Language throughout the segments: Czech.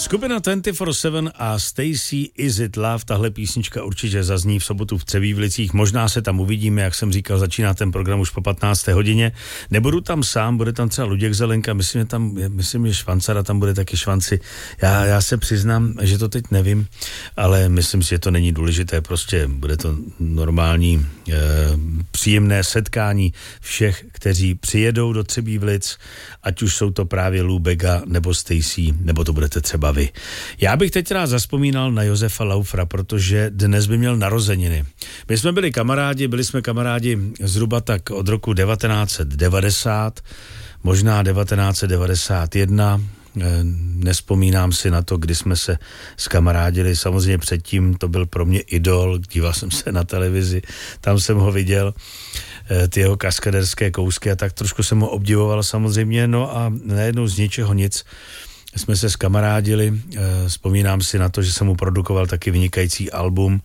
Skupina 24/7 a Stacy Is It Love, tahle písnička určitě zazní v sobotu v Třebívlicích, možná se tam uvidíme, jak jsem říkal, začíná ten program už po 15. hodině. Nebudu tam sám, bude tam třeba Luděk Zelenka, myslím, že Švancara tam bude taky Švanci. Já se přiznám, že to teď nevím, ale myslím si, že to není důležité, prostě bude to normální příjemné setkání všech, kteří přijedou do Třebívlic, ať už jsou to právě Lou Bega nebo Stacy, nebo to budete třeba vy. Já bych teď rád zazpomínal na Josefa Laufra, protože dnes by měl narozeniny. My jsme byli kamarádi zhruba tak od roku 1990, možná 1991, nespomínám si na to, kdy jsme se zkamarádili, samozřejmě předtím to byl pro mě idol, díval jsem se na televizi, tam jsem ho viděl, ty jeho kaskaderské kousky a tak trošku jsem ho obdivoval samozřejmě, no a najednou z ničeho nic jsme se zkamarádili, vzpomínám si na to, že jsem mu produkoval taky vynikající album,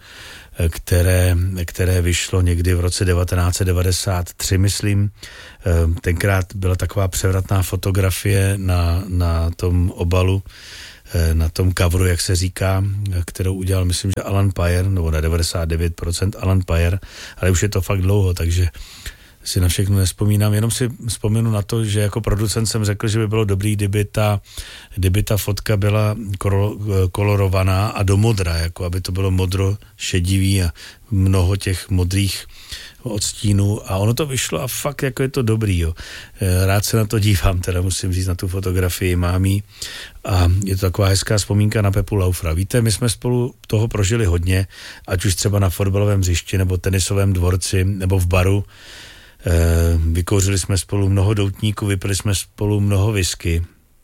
které vyšlo někdy v roce 1993, myslím. Tenkrát byla taková převratná fotografie na tom obalu, na tom coveru, jak se říká, kterou udělal, myslím, že Alan Payer, nebo na 99% Alan Payer, ale už je to fakt dlouho, takže si na všechno nespomínám, jenom si vzpomenu na to, že jako producent jsem řekl, že by bylo dobrý, kdyby ta fotka byla kolorovaná a do modra, jako aby to bylo modro šedivý a mnoho těch modrých odstínů a ono to vyšlo a fakt jako je to dobrý, jo. Rád se na to dívám, teda musím říct, na tu fotografii mámí a je to taková hezká vzpomínka na Pepu Laufra. Víte, my jsme spolu toho prožili hodně, ať už třeba na fotbalovém hřišti nebo tenisovém dvorci nebo v baru. Vykouřili jsme spolu mnoho doutníků, vypili jsme spolu mnoho whisky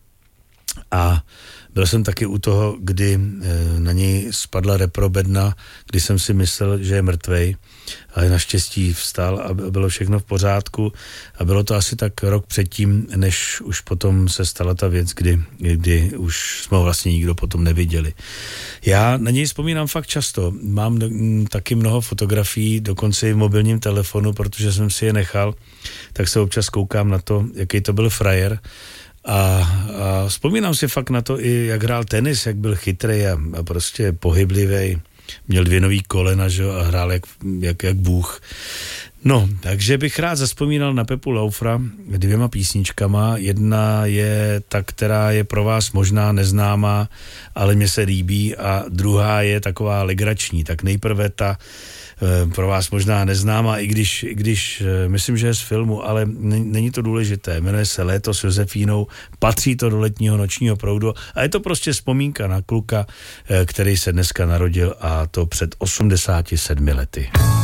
a byl jsem taky u toho, kdy na něj spadla reprobedna, kdy jsem si myslel, že je mrtvej, ale naštěstí vstal a bylo všechno v pořádku a bylo to asi tak rok předtím, než už potom se stala ta věc, kdy už jsme ho vlastně nikdo potom neviděli. Já na něj vzpomínám fakt často, mám taky mnoho fotografií, dokonce i v mobilním telefonu, protože jsem si je nechal, tak se občas koukám na to, jaký to byl frajer. A vzpomínám si fakt na to i, jak hrál tenis, jak byl chytrej a prostě pohyblivý. Měl 2 nový kolena, že? A hrál jak bůh. No, takže bych rád zazpomínal na Pepu Laufra 2 písničkama. Jedna je ta, která je pro vás možná neznámá, ale mně se líbí a druhá je taková legrační. Tak nejprve ta pro vás možná neznámá, i když myslím, že je z filmu, ale není to důležité. Jmenuje se Léto s Josefínou, patří to do letního nočního proudu a je to prostě vzpomínka na kluka, který se dneska narodil a to před 87 lety.